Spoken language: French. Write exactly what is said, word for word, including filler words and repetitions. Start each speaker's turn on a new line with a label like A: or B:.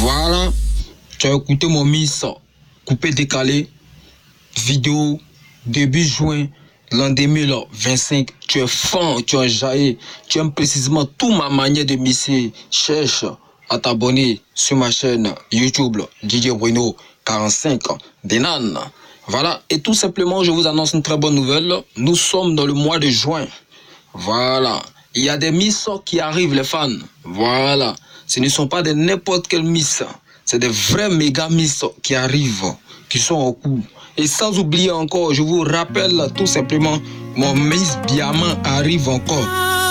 A: Voilà, tu as écouté mon miss coupé décalé, vidéo début juin l'an deux mille vingt-cinq. Tu es fan, tu es jailli, tu aimes précisément toute ma manière de misser. Cherche à t'abonner sur ma chaîne YouTube D J Bruno quarante-cinq Denan. Voilà, et tout simplement, je vous annonce une très bonne nouvelle. Nous sommes dans le mois de juin. Voilà, il y a des miss qui arrivent, les fans. Voilà, ce ne sont pas des n'importe quelles miss, c'est des vrais méga miss qui arrivent, qui sont au cours. Et sans oublier encore, je vous rappelle tout simplement, mon Miss Diamant arrive encore.